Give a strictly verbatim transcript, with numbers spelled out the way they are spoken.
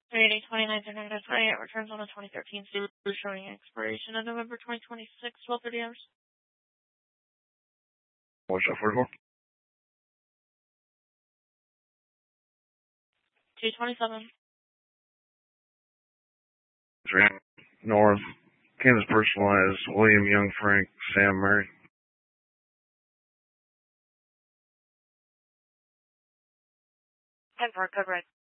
Rating twenty-nine through negative twenty-eight returns on a twenty thirteen Subaru showing expiration of November twenty twenty-six, twelve thirty hours. What's that for? two twenty-seven. North, Kansas personalized, William Young Frank, Sam Murray. ten four, code red.